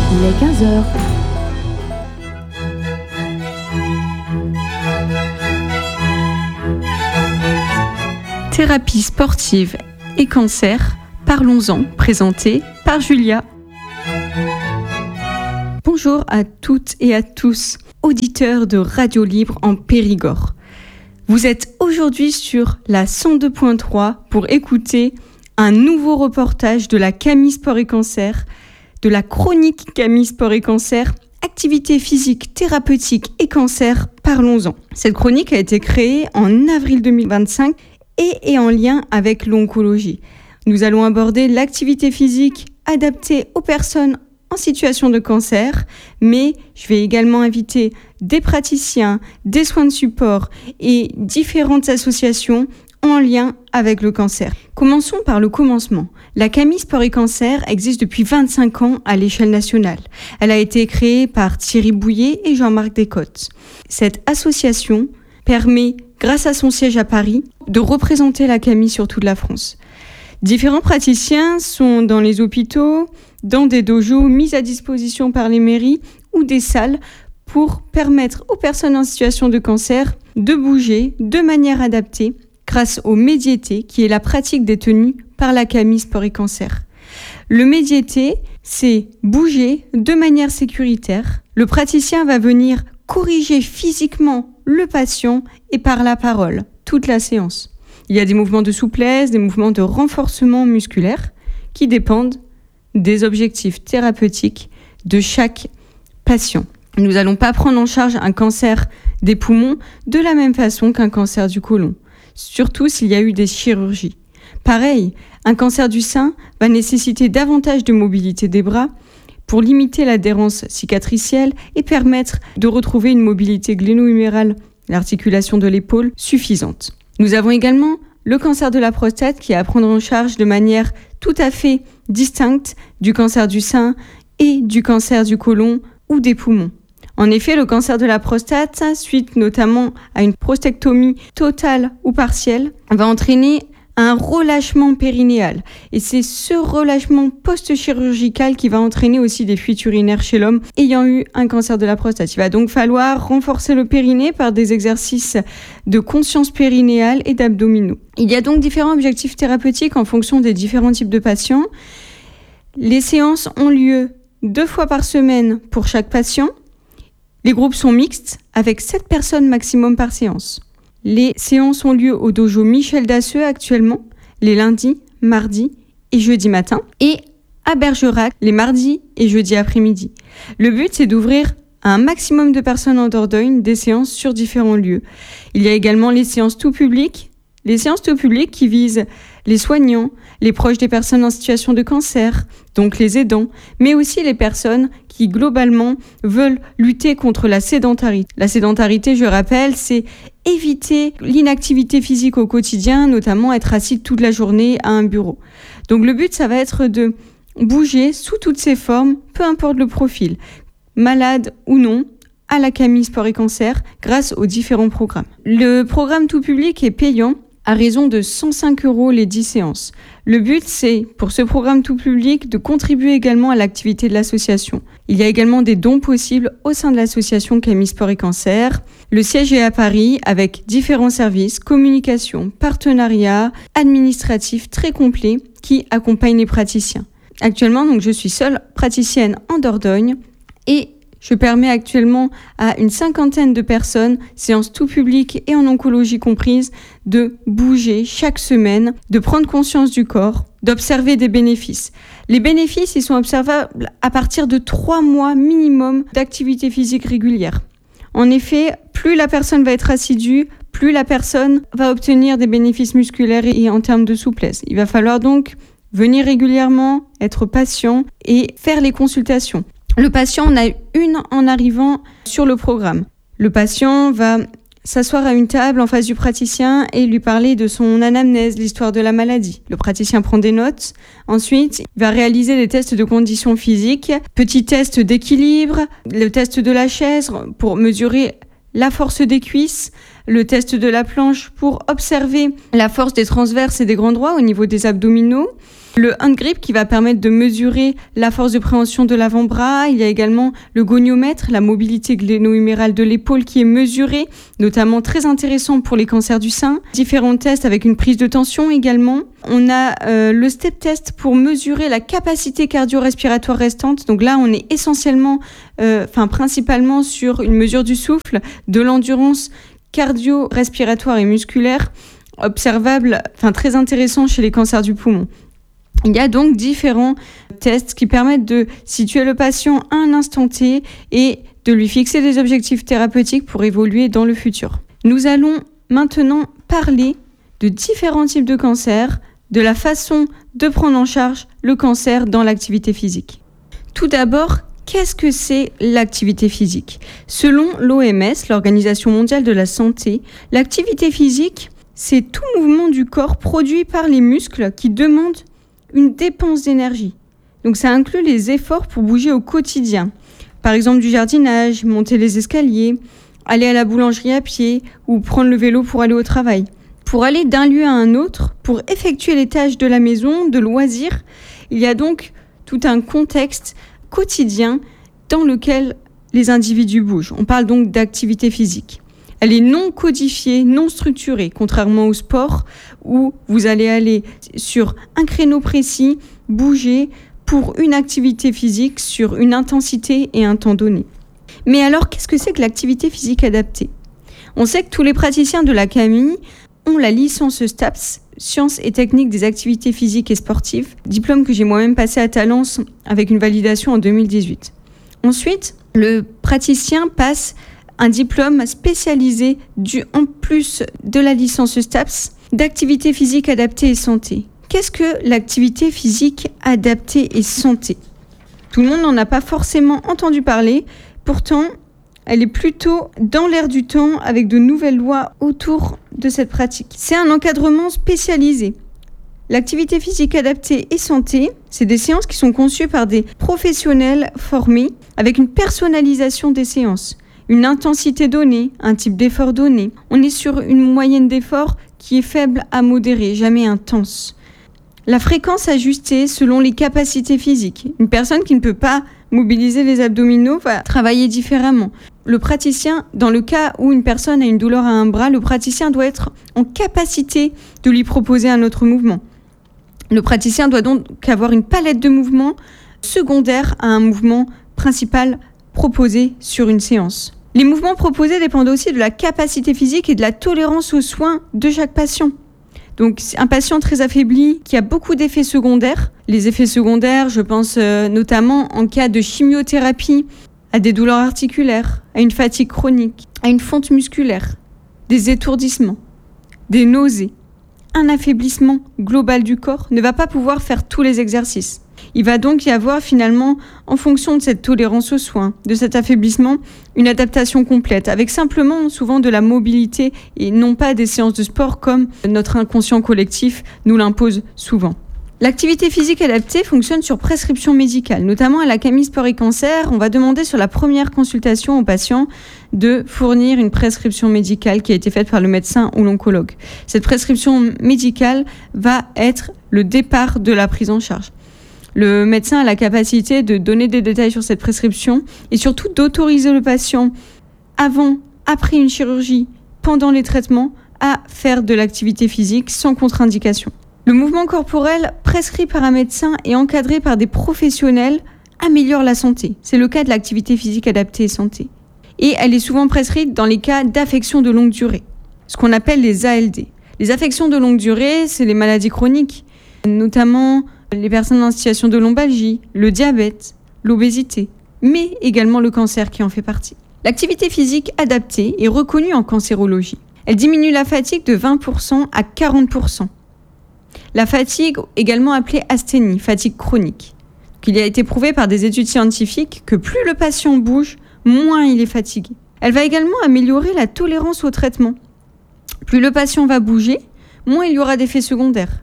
Il est 15h. Thérapie sportive et cancer, parlons-en, présenté par Julia. Bonjour à toutes et à tous, auditeurs de Radio Libre en Périgord. Vous êtes aujourd'hui sur la 102.3 pour écouter un nouveau reportage de la Camille Sport et Cancer, de la chronique Camille Sport et Cancer, activité physique, thérapeutique et cancer, parlons-en. Cette chronique a été créée en avril 2025 et est en lien avec l'oncologie. Nous allons aborder l'activité physique adaptée aux personnes en situation de cancer, mais je vais également inviter des praticiens, des soins de support et différentes associations en lien avec le cancer. Commençons par le commencement. La Camille Sport et Cancer existe depuis 25 ans à l'échelle nationale. Elle a été créée par Thierry Bouillet et Jean-Marc Descotes. Cette association permet, grâce à son siège à Paris, de représenter la Camille sur toute la France. Différents praticiens sont dans les hôpitaux, dans des dojos mis à disposition par les mairies ou des salles pour permettre aux personnes en situation de cancer de bouger de manière adaptée grâce au médiété qui est la pratique détenue par la Camille Sport et Cancer. Le médiété, c'est bouger de manière sécuritaire. Le praticien va venir corriger physiquement le patient et par la parole, toute la séance. Il y a des mouvements de souplesse, des mouvements de renforcement musculaire qui dépendent des objectifs thérapeutiques de chaque patient. Nous n'allons pas prendre en charge un cancer des poumons de la même façon qu'un cancer du côlon, surtout s'il y a eu des chirurgies. Pareil, un cancer du sein va nécessiter davantage de mobilité des bras pour limiter l'adhérence cicatricielle et permettre de retrouver une mobilité gléno-humérale, l'articulation de l'épaule, suffisante. Nous avons également le cancer de la prostate qui est à prendre en charge de manière tout à fait distincte du cancer du sein et du cancer du côlon ou des poumons. En effet, le cancer de la prostate, suite notamment à une prostectomie totale ou partielle, va entraîner un relâchement périnéal. Et c'est ce relâchement post-chirurgical qui va entraîner aussi des fuites urinaires chez l'homme ayant eu un cancer de la prostate. Il va donc falloir renforcer le périnée par des exercices de conscience périnéale et d'abdominaux. Il y a donc différents objectifs thérapeutiques en fonction des différents types de patients. Les séances ont lieu 2 fois par semaine pour chaque patient. Les groupes sont mixtes avec 7 personnes maximum par séance. Les séances ont lieu au dojo Michel Dasseux actuellement, les lundis, mardis et jeudis matin, et à Bergerac les mardis et jeudis après-midi. Le but, c'est d'ouvrir à un maximum de personnes en Dordogne des séances sur différents lieux. Il y a également les séances tout public. Les séances tout public qui visent les soignants, les proches des personnes en situation de cancer, donc les aidants, mais aussi les personnes qui globalement veulent lutter contre la sédentarité. La sédentarité, je rappelle, c'est éviter l'inactivité physique au quotidien, notamment être assis toute la journée à un bureau. Donc le but, ça va être de bouger sous toutes ses formes, peu importe le profil, malade ou non, à la Camille Sport et Cancer, grâce aux différents programmes. Le programme tout public est payant, à raison de 105 € les 10 séances. Le but, c'est, pour ce programme tout public, de contribuer également à l'activité de l'association. Il y a également des dons possibles au sein de l'association Camille Sport et Cancer. Le siège est à Paris avec différents services, communication, partenariat, administratif très complet qui accompagnent les praticiens. Actuellement, donc, je suis seule praticienne en Dordogne et je permets actuellement à une 50aine de personnes, séances tout public et en oncologie comprise, de bouger chaque semaine, de prendre conscience du corps, d'observer des bénéfices. Les bénéfices, ils sont observables à partir de 3 mois minimum d'activité physique régulière. En effet, plus la personne va être assidue, plus la personne va obtenir des bénéfices musculaires et en termes de souplesse. Il va falloir donc venir régulièrement, être patient et faire les consultations. Le patient en a une en arrivant sur le programme. Le patient va s'asseoir à une table en face du praticien et lui parler de son anamnèse, l'histoire de la maladie. Le praticien prend des notes. Ensuite, il va réaliser des tests de conditions physiques, petit test d'équilibre, le test de la chaise pour mesurer la force des cuisses, le test de la planche pour observer la force des transverses et des grands droits au niveau des abdominaux. Le hand grip qui va permettre de mesurer la force de préhension de l'avant-bras. Il y a également le goniomètre, la mobilité gléno-humérale de l'épaule qui est mesurée, notamment très intéressant pour les cancers du sein. Différents tests avec une prise de tension également. On a le step test pour mesurer la capacité cardio-respiratoire restante. Donc là, on est principalement sur une mesure du souffle, de l'endurance cardio-respiratoire et musculaire, observable, très intéressant chez les cancers du poumon. Il y a donc différents tests qui permettent de situer le patient à un instant T et de lui fixer des objectifs thérapeutiques pour évoluer dans le futur. Nous allons maintenant parler de différents types de cancers, de la façon de prendre en charge le cancer dans l'activité physique. Tout d'abord, qu'est-ce que c'est l'activité physique ? Selon l'OMS, l'Organisation mondiale de la santé, l'activité physique, c'est tout mouvement du corps produit par les muscles qui demande une dépense d'énergie. Donc ça inclut les efforts pour bouger au quotidien. Par exemple du jardinage, monter les escaliers, aller à la boulangerie à pied ou prendre le vélo pour aller au travail. Pour aller d'un lieu à un autre, pour effectuer les tâches de la maison, de loisirs, il y a donc tout un contexte quotidien dans lequel les individus bougent. On parle donc d'activité physique. Elle est non codifiée, non structurée, contrairement au sport où vous allez aller sur un créneau précis, bouger pour une activité physique sur une intensité et un temps donné. Mais alors, qu'est-ce que c'est que l'activité physique adaptée ? On sait que tous les praticiens de la CAMI ont la licence STAPS, Sciences et techniques des activités physiques et sportives, diplôme que j'ai moi-même passé à Talence avec une validation en 2018. Ensuite, le praticien passe un diplôme spécialisé en plus de la licence STAPS d'activité physique adaptée et santé. Qu'est-ce que l'activité physique adaptée et santé ? Tout le monde n'en a pas forcément entendu parler, pourtant elle est plutôt dans l'air du temps avec de nouvelles lois autour de cette pratique. C'est un encadrement spécialisé. L'activité physique adaptée et santé, c'est des séances qui sont conçues par des professionnels formés avec une personnalisation des séances. Une intensité donnée, un type d'effort donné. On est sur une moyenne d'effort qui est faible à modérée, jamais intense. La fréquence ajustée selon les capacités physiques. Une personne qui ne peut pas mobiliser les abdominaux va travailler différemment. Le praticien, dans le cas où une personne a une douleur à un bras, le praticien doit être en capacité de lui proposer un autre mouvement. Le praticien doit donc avoir une palette de mouvements secondaires à un mouvement principal proposé sur une séance. Les mouvements proposés dépendent aussi de la capacité physique et de la tolérance aux soins de chaque patient. Donc, un patient très affaibli qui a beaucoup d'effets secondaires. Les effets secondaires, je pense notamment en cas de chimiothérapie, à des douleurs articulaires, à une fatigue chronique, à une fonte musculaire, des étourdissements, des nausées. Un affaiblissement global du corps ne va pas pouvoir faire tous les exercices. Il va donc y avoir finalement, en fonction de cette tolérance aux soins, de cet affaiblissement, une adaptation complète, avec simplement souvent de la mobilité et non pas des séances de sport comme notre inconscient collectif nous l'impose souvent. L'activité physique adaptée fonctionne sur prescription médicale, notamment à la CAMI Sport et Cancer. On va demander sur la première consultation au patient de fournir une prescription médicale qui a été faite par le médecin ou l'oncologue. Cette prescription médicale va être le départ de la prise en charge. Le médecin a la capacité de donner des détails sur cette prescription et surtout d'autoriser le patient avant, après une chirurgie, pendant les traitements, à faire de l'activité physique sans contre-indication. Le mouvement corporel prescrit par un médecin et encadré par des professionnels améliore la santé. C'est le cas de l'activité physique adaptée et santé. Et elle est souvent prescrite dans les cas d'affections de longue durée, ce qu'on appelle les ALD. Les affections de longue durée, c'est les maladies chroniques, notamment les personnes en situation de lombalgie, le diabète, l'obésité, mais également le cancer qui en fait partie. L'activité physique adaptée est reconnue en cancérologie. Elle diminue la fatigue de 20% à 40%. La fatigue, également appelée asthénie, fatigue chronique. Il a été prouvé par des études scientifiques que plus le patient bouge, moins il est fatigué. Elle va également améliorer la tolérance au traitement. Plus le patient va bouger, moins il y aura d'effets secondaires.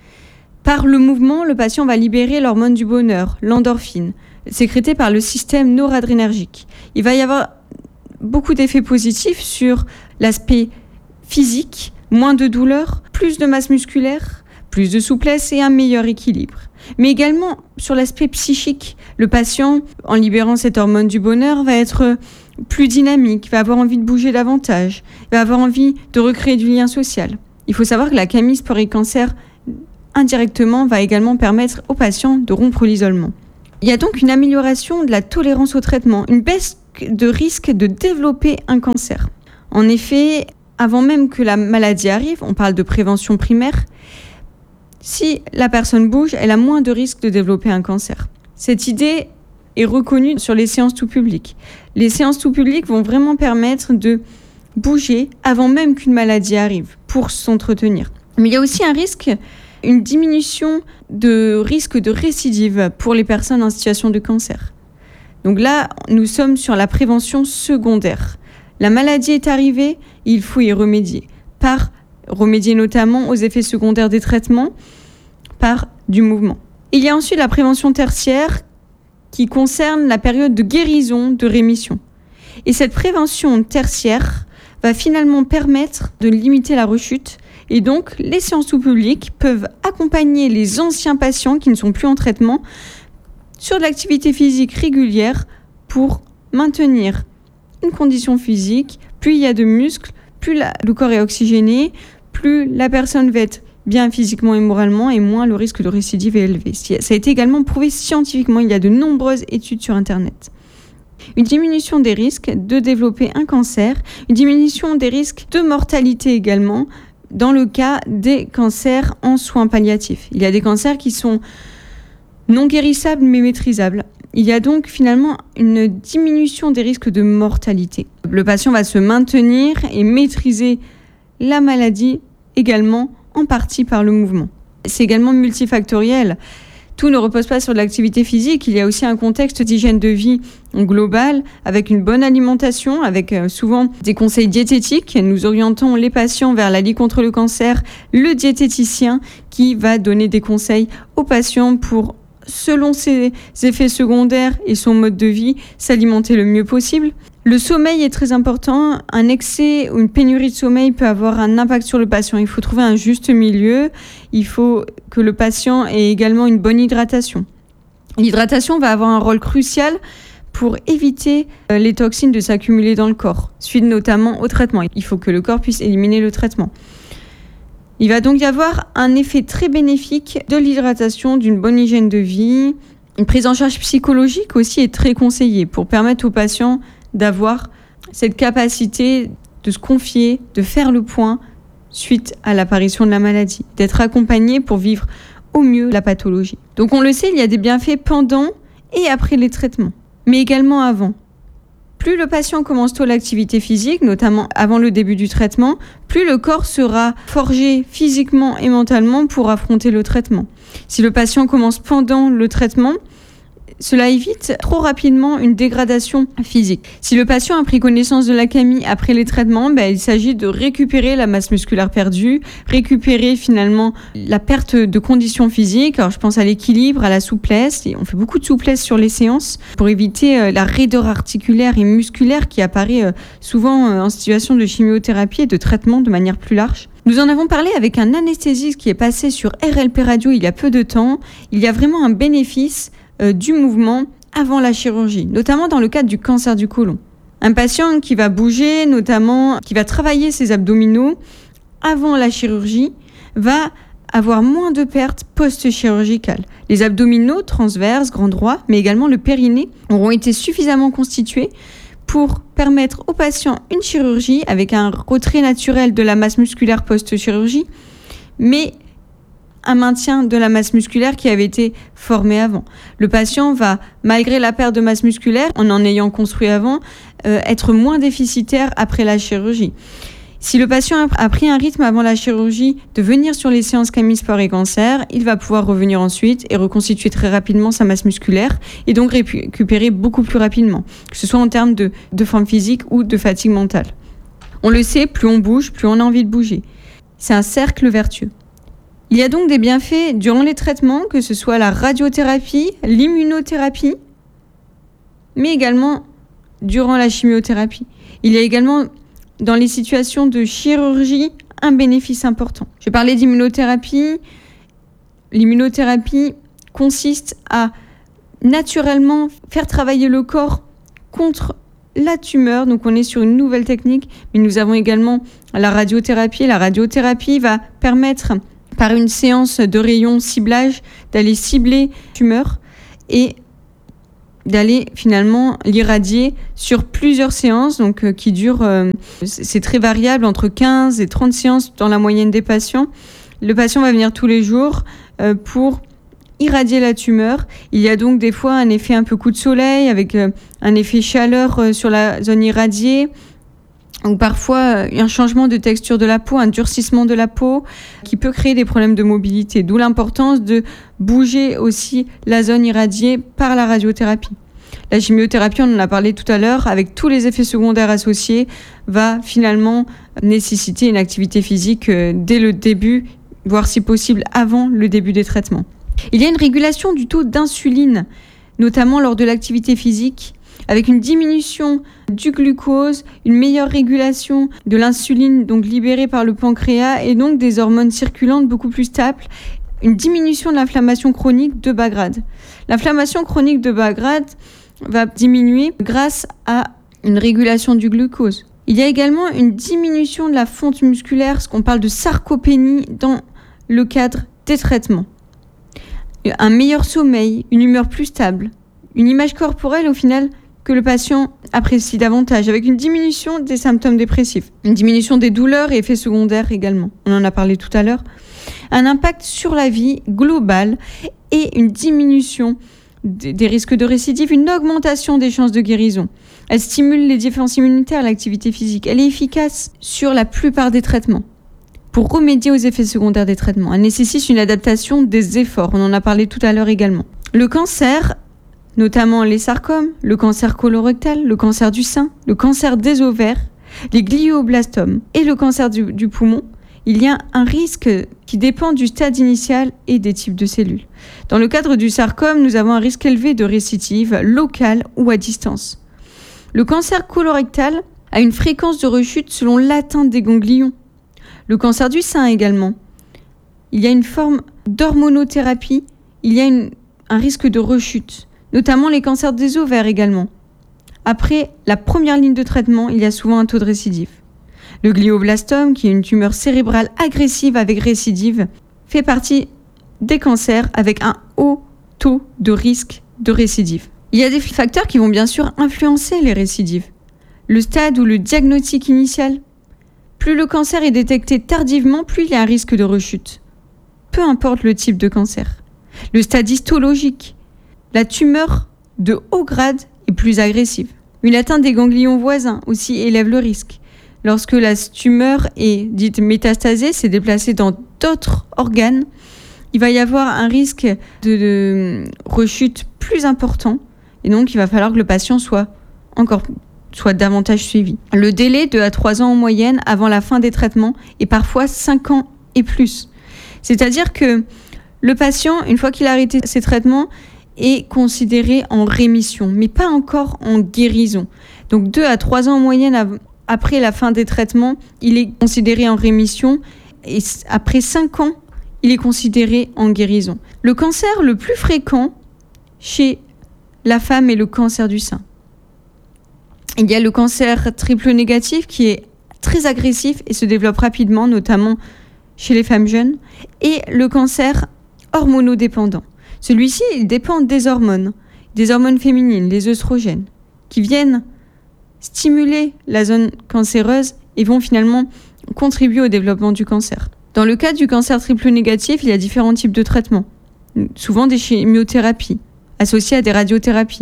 Par le mouvement, le patient va libérer l'hormone du bonheur, l'endorphine, sécrétée par le système noradrénergique. Il va y avoir beaucoup d'effets positifs sur l'aspect physique, moins de douleur, plus de masse musculaire, plus de souplesse et un meilleur équilibre. Mais également sur l'aspect psychique, le patient, en libérant cette hormone du bonheur, va être plus dynamique, va avoir envie de bouger davantage, va avoir envie de recréer du lien social. Il faut savoir que la camille sport et cancer, indirectement, va également permettre aux patients de rompre l'isolement. Il y a donc une amélioration de la tolérance au traitement, une baisse de risque de développer un cancer. En effet, avant même que la maladie arrive, on parle de prévention primaire, si la personne bouge, elle a moins de risque de développer un cancer. Cette idée est reconnue sur les séances tout public. Les séances tout public vont vraiment permettre de bouger avant même qu'une maladie arrive pour s'entretenir. Mais il y a aussi un risque, une diminution de risque de récidive pour les personnes en situation de cancer. Donc là, nous sommes sur la prévention secondaire. La maladie est arrivée, il faut y remédier. Remédier notamment aux effets secondaires des traitements par du mouvement. Il y a ensuite la prévention tertiaire qui concerne la période de guérison, de rémission. Et cette prévention tertiaire va finalement permettre de limiter la rechute. Et donc, les séances tout public peuvent accompagner les anciens patients qui ne sont plus en traitement sur de l'activité physique régulière pour maintenir une condition physique. Plus il y a de muscles, plus le corps est oxygéné, plus la personne va être bien physiquement et moralement et moins le risque de récidive est élevé. Ça a été également prouvé scientifiquement, il y a de nombreuses études sur Internet. Une diminution des risques de développer un cancer, une diminution des risques de mortalité également dans le cas des cancers en soins palliatifs. Il y a des cancers qui sont non guérissables mais maîtrisables. Il y a donc finalement une diminution des risques de mortalité. Le patient va se maintenir et maîtriser la maladie également en partie par le mouvement. C'est également multifactoriel. Tout ne repose pas sur de l'activité physique. Il y a aussi un contexte d'hygiène de vie global avec une bonne alimentation, avec souvent des conseils diététiques. Nous orientons les patients vers la Ligue contre le cancer, le diététicien qui va donner des conseils aux patients pour, selon ses effets secondaires et son mode de vie, s'alimenter le mieux possible. Le sommeil est très important. Un excès ou une pénurie de sommeil peut avoir un impact sur le patient. Il faut trouver un juste milieu. Il faut que le patient ait également une bonne hydratation. L'hydratation va avoir un rôle crucial pour éviter les toxines de s'accumuler dans le corps, suite notamment au traitement. Il faut que le corps puisse éliminer le traitement. Il va donc y avoir un effet très bénéfique de l'hydratation, d'une bonne hygiène de vie. Une prise en charge psychologique aussi est très conseillée pour permettre aux patients d'avoir cette capacité de se confier, de faire le point suite à l'apparition de la maladie, d'être accompagné pour vivre au mieux la pathologie. Donc on le sait, il y a des bienfaits pendant et après les traitements, mais également avant. Plus le patient commence tôt l'activité physique, notamment avant le début du traitement, plus le corps sera forgé physiquement et mentalement pour affronter le traitement. Si le patient commence pendant le traitement, cela évite trop rapidement une dégradation physique. Si le patient a pris connaissance de la camie après les traitements, il s'agit de récupérer la masse musculaire perdue, récupérer finalement la perte de conditions physiques. Alors je pense à l'équilibre, à la souplesse. Et on fait beaucoup de souplesse sur les séances pour éviter la raideur articulaire et musculaire qui apparaît souvent en situation de chimiothérapie et de traitement de manière plus large. Nous en avons parlé avec un anesthésiste qui est passé sur RLP Radio il y a peu de temps. Il y a vraiment un bénéfice du mouvement avant la chirurgie, notamment dans le cadre du cancer du côlon. Un patient qui va bouger, notamment qui va travailler ses abdominaux avant la chirurgie, va avoir moins de pertes post-chirurgicales. Les abdominaux transverses, grand droit, mais également le périnée auront été suffisamment constitués pour permettre au patient une chirurgie avec un retrait naturel de la masse musculaire post-chirurgie, mais un maintien de la masse musculaire qui avait été formée avant. Le patient va, malgré la perte de masse musculaire, en ayant construit avant, être moins déficitaire après la chirurgie. Si le patient a pris un rythme avant la chirurgie de venir sur les séances camille sport et cancer, il va pouvoir revenir ensuite et reconstituer très rapidement sa masse musculaire et donc récupérer beaucoup plus rapidement, que ce soit en termes de forme physique ou de fatigue mentale. On le sait, plus on bouge, plus on a envie de bouger. C'est un cercle vertueux. Il y a donc des bienfaits durant les traitements, que ce soit la radiothérapie, l'immunothérapie, mais également durant la chimiothérapie. Il y a également, dans les situations de chirurgie, un bénéfice important. Je parlais d'immunothérapie L'immunothérapie consiste à naturellement faire travailler le corps contre la tumeur. Donc on est sur une nouvelle technique, mais nous avons également la radiothérapie. La radiothérapie va permettre, par une séance de rayons ciblage, d'aller cibler la tumeur et d'aller finalement l'irradier sur plusieurs séances, donc qui durent, c'est très variable, entre 15 et 30 séances dans la moyenne des patients. Le patient va venir tous les jours pour irradier la tumeur. Il y a donc des fois un effet un peu coup de soleil avec un effet chaleur sur la zone irradiée, ou parfois un changement de texture de la peau, un durcissement de la peau qui peut créer des problèmes de mobilité, d'où l'importance de bouger aussi la zone irradiée par la radiothérapie. La chimiothérapie, on en a parlé tout à l'heure, avec tous les effets secondaires associés, va finalement nécessiter une activité physique dès le début, voire si possible avant le début des traitements. Il y a une régulation du taux d'insuline, notamment lors de l'activité physique, avec une diminution du glucose, une meilleure régulation de l'insuline donc libérée par le pancréas et donc des hormones circulantes beaucoup plus stables, une diminution de l'inflammation chronique de bas grade. L'inflammation chronique de bas grade va diminuer grâce à une régulation du glucose. Il y a également une diminution de la fonte musculaire, ce qu'on parle de sarcopénie dans le cadre des traitements. Un meilleur sommeil, une humeur plus stable, une image corporelle au final que le patient apprécie davantage, avec une diminution des symptômes dépressifs, une diminution des douleurs et effets secondaires également, on en a parlé tout à l'heure, un impact sur la vie globale et une diminution des risques de récidive, une augmentation des chances de guérison. Elle stimule les défenses immunitaires, l'activité physique. Elle est efficace sur la plupart des traitements. Pour remédier aux effets secondaires des traitements, elle nécessite une adaptation des efforts. On en a parlé tout à l'heure également. Le cancer, notamment les sarcomes, le cancer colorectal, le cancer du sein, le cancer des ovaires, les glioblastomes et le cancer du poumon, il y a un risque qui dépend du stade initial et des types de cellules. Dans le cadre du sarcome, nous avons un risque élevé de récidive locale ou à distance. Le cancer colorectal a une fréquence de rechute selon l'atteinte des ganglions. Le cancer du sein également. Il y a une forme d'hormonothérapie, il y a un risque de rechute, notamment les cancers des ovaires également. Après la première ligne de traitement, il y a souvent un taux de récidive. Le glioblastome, qui est une tumeur cérébrale agressive avec récidive, fait partie des cancers avec un haut taux de risque de récidive. Il y a des facteurs qui vont bien sûr influencer les récidives. Le stade ou le diagnostic initial. Plus le cancer est détecté tardivement, plus il y a un risque de rechute. Peu importe le type de cancer. Le stade histologique. La tumeur de haut grade est plus agressive. Une atteinte des ganglions voisins aussi élève le risque. Lorsque la tumeur est dite métastasée, c'est déplacé dans d'autres organes, il va y avoir un risque de rechute plus important. Et donc, il va falloir que le patient soit davantage suivi. Le délai 2 à 3 ans en moyenne avant la fin des traitements est parfois 5 ans et plus. C'est-à-dire que le patient, une fois qu'il a arrêté ses traitements, est considéré en rémission, mais pas encore en guérison. Donc 2 à 3 ans en moyenne après la fin des traitements, il est considéré en rémission et après 5 ans, il est considéré en guérison. Le cancer le plus fréquent chez la femme est le cancer du sein. Il y a le cancer triple négatif qui est très agressif et se développe rapidement, notamment chez les femmes jeunes, et le cancer hormonodépendant. Celui-ci, il dépend des hormones féminines, les œstrogènes, qui viennent stimuler la zone cancéreuse et vont finalement contribuer au développement du cancer. Dans le cas du cancer triple négatif, il y a différents types de traitements, souvent des chimiothérapies, associées à des radiothérapies,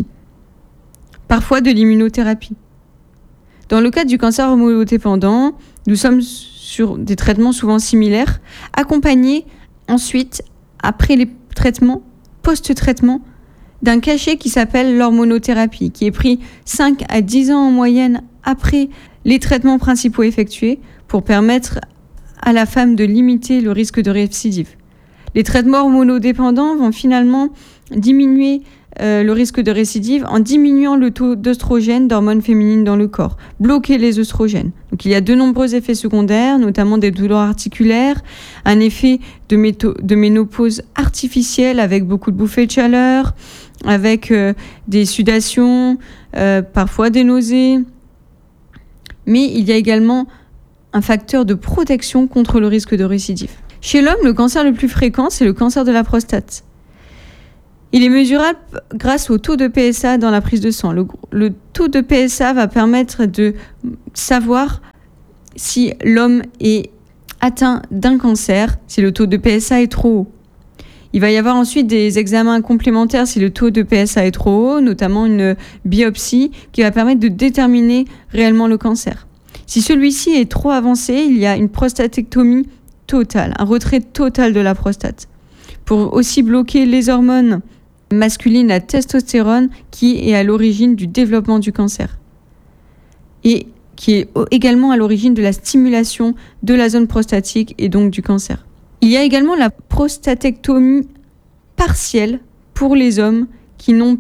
parfois de l'immunothérapie. Dans le cas du cancer hormonodépendant, nous sommes sur des traitements souvent similaires, accompagnés ensuite, après les traitements, post-traitement, d'un cachet qui s'appelle l'hormonothérapie, qui est pris 5 à 10 ans en moyenne après les traitements principaux effectués pour permettre à la femme de limiter le risque de récidive. Les traitements hormonodépendants vont finalement diminuer le risque de récidive en diminuant le taux d'œstrogène, d'hormones féminines dans le corps, bloquer les œstrogènes. Donc il y a de nombreux effets secondaires, notamment des douleurs articulaires, un effet de ménopause artificielle avec beaucoup de bouffées de chaleur, avec des sudations, parfois des nausées. Mais il y a également un facteur de protection contre le risque de récidive. Chez l'homme, le cancer le plus fréquent, c'est le cancer de la prostate. Il est mesurable grâce au taux de PSA dans la prise de sang. Le taux de PSA va permettre de savoir si l'homme est atteint d'un cancer, si le taux de PSA est trop haut. Il va y avoir ensuite des examens complémentaires si le taux de PSA est trop haut, notamment une biopsie qui va permettre de déterminer réellement le cancer. Si celui-ci est trop avancé, il y a une prostatectomie totale, un retrait total de la prostate. Pour aussi bloquer les hormones masculines, la testostérone, qui est à l'origine du développement du cancer. Et qui est également à l'origine de la stimulation de la zone prostatique et donc du cancer. Il y a également la prostatectomie partielle pour les hommes qui n'ont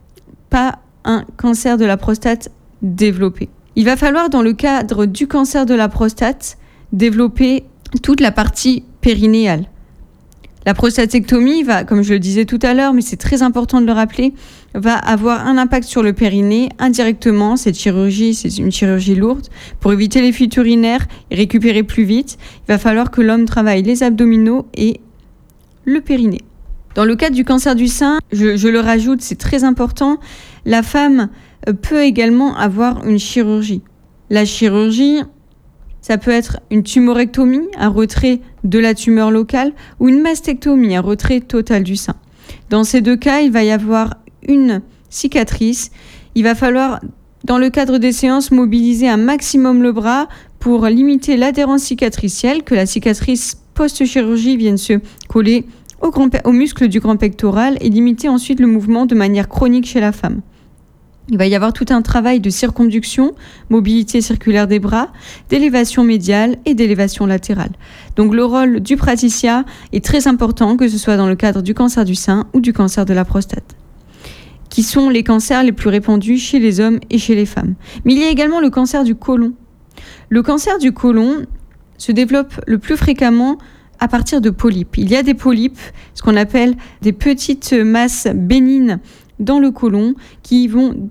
pas un cancer de la prostate développé. Il va falloir, dans le cadre du cancer de la prostate, développer toute la partie périnéale. La prostatectomie va, comme je le disais tout à l'heure, mais c'est très important de le rappeler, va avoir un impact sur le périnée indirectement. Cette chirurgie, c'est une chirurgie lourde. Pour éviter les fuites urinaires et récupérer plus vite, il va falloir que l'homme travaille les abdominaux et le périnée. Dans le cadre du cancer du sein, je le rajoute, c'est très important, la femme peut également avoir une chirurgie. La chirurgie, ça peut être une tumorectomie, un retrait de la tumeur locale, ou une mastectomie, un retrait total du sein. Dans ces deux cas, il va y avoir une cicatrice. Il va falloir, dans le cadre des séances, mobiliser un maximum le bras pour limiter l'adhérence cicatricielle, que la cicatrice post-chirurgie vienne se coller au muscle du grand pectoral et limiter ensuite le mouvement de manière chronique chez la femme. Il va y avoir tout un travail de circonduction, mobilité circulaire des bras, d'élévation médiale et d'élévation latérale. Donc le rôle du praticien est très important, que ce soit dans le cadre du cancer du sein ou du cancer de la prostate, qui sont les cancers les plus répandus chez les hommes et chez les femmes. Mais il y a également le cancer du côlon. Le cancer du côlon se développe le plus fréquemment à partir de polypes. Il y a des polypes, ce qu'on appelle des petites masses bénignes dans le côlon qui vont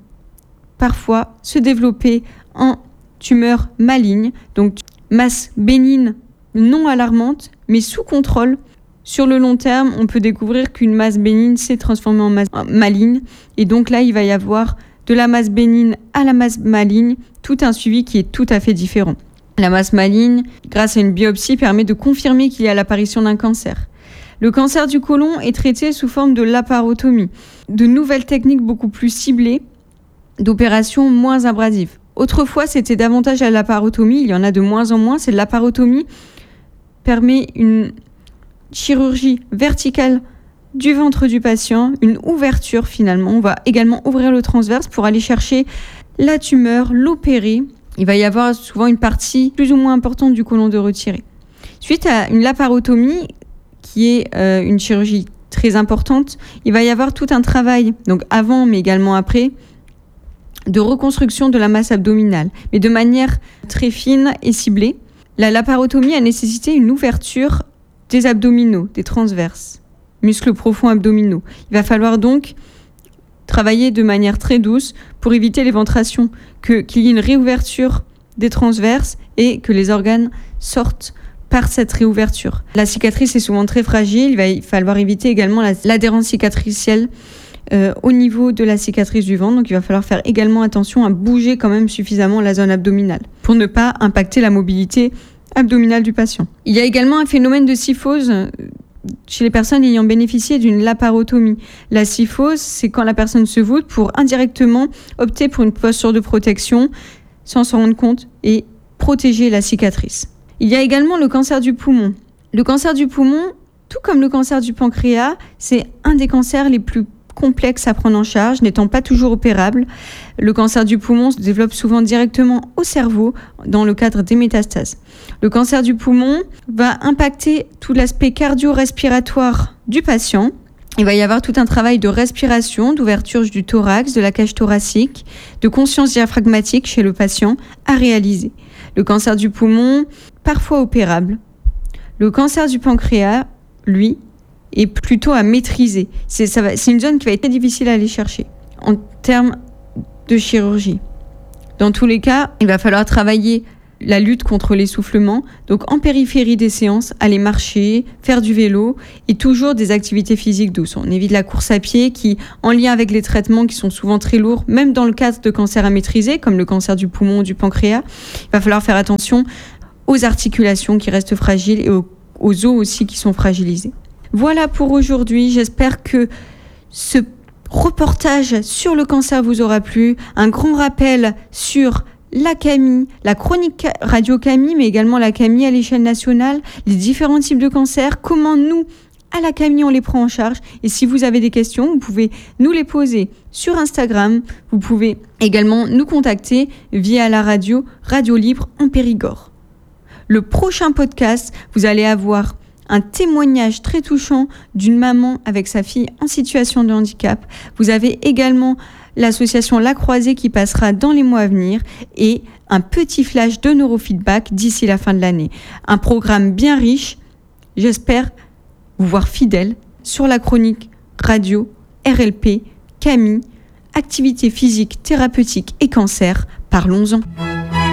parfois se développer en tumeurs malignes, donc masse bénigne non alarmante, mais sous contrôle. Sur le long terme, on peut découvrir qu'une masse bénigne s'est transformée en masse maligne, et donc là, il va y avoir de la masse bénigne à la masse maligne, tout un suivi qui est tout à fait différent. La masse maligne, grâce à une biopsie, permet de confirmer qu'il y a l'apparition d'un cancer. Le cancer du côlon est traité sous forme de laparotomie, de nouvelles techniques beaucoup plus ciblées, d'opérations moins abrasives. Autrefois, c'était davantage la laparotomie, il y en a de moins en moins. Cette laparotomie permet une chirurgie verticale du ventre du patient, une ouverture finalement. On va également ouvrir le transverse pour aller chercher la tumeur, l'opérer. Il va y avoir souvent une partie plus ou moins importante du côlon de retirer. Suite à une laparotomie, qui est une chirurgie très importante, il va y avoir tout un travail, donc avant mais également après, de reconstruction de la masse abdominale, mais de manière très fine et ciblée. La laparotomie a nécessité une ouverture des abdominaux, des transverses, muscles profonds abdominaux. Il va falloir donc travailler de manière très douce pour éviter l'éventration, qu'il y ait une réouverture des transverses et que les organes sortent par cette réouverture. La cicatrice est souvent très fragile, il va falloir éviter également l'adhérence cicatricielle au niveau de la cicatrice du ventre, donc il va falloir faire également attention à bouger quand même suffisamment la zone abdominale pour ne pas impacter la mobilité abdominale du patient. Il y a également un phénomène de kyphose chez les personnes ayant bénéficié d'une laparotomie. La kyphose, c'est quand la personne se voûte pour indirectement opter pour une posture de protection sans s'en rendre compte et protéger la cicatrice. Il y a également le cancer du poumon. Le cancer du poumon, tout comme le cancer du pancréas, c'est un des cancers les plus complexes à prendre en charge, n'étant pas toujours opérable. Le cancer du poumon se développe souvent directement au cerveau dans le cadre des métastases. Le cancer du poumon va impacter tout l'aspect cardio-respiratoire du patient, Il va y avoir tout un travail de respiration, d'ouverture du thorax, de la cage thoracique, de conscience diaphragmatique chez le patient à réaliser. Le cancer du poumon, parfois opérable. Le cancer du pancréas, lui, est plutôt à maîtriser. C'est une zone qui va être très difficile à aller chercher en termes de chirurgie. Dans tous les cas, il va falloir travailler la lutte contre l'essoufflement, donc en périphérie des séances, aller marcher, faire du vélo et toujours des activités physiques douces. On évite la course à pied qui, en lien avec les traitements qui sont souvent très lourds, même dans le cadre de cancers à maîtriser, comme le cancer du poumon ou du pancréas, il va falloir faire attention aux articulations qui restent fragiles et aux os aussi qui sont fragilisés. Voilà pour aujourd'hui, j'espère que ce reportage sur le cancer vous aura plu. Un grand rappel sur la CAMI, la chronique radio CAMI, mais également la CAMI à l'échelle nationale, les différents types de cancers, comment nous, à la CAMI, on les prend en charge. Et si vous avez des questions, vous pouvez nous les poser sur Instagram. Vous pouvez également nous contacter via la radio Libre en Périgord. Le prochain podcast, vous allez avoir un témoignage très touchant d'une maman avec sa fille en situation de handicap. Vous avez également l'association La Croisée qui passera dans les mois à venir et un petit flash de neurofeedback d'ici la fin de l'année. Un programme bien riche. J'espère vous voir fidèle sur la chronique radio RLP, CAMI, activité physique, thérapeutique et cancer. Parlons-en.